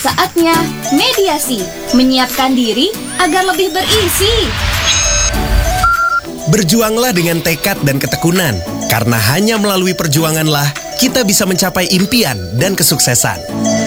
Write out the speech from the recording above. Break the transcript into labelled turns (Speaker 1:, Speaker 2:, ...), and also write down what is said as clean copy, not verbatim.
Speaker 1: Saatnya mediasi, menyiapkan diri agar lebih berisi.
Speaker 2: Berjuanglah dengan tekad dan ketekunan, karena hanya melalui perjuanganlah kita bisa mencapai impian dan kesuksesan.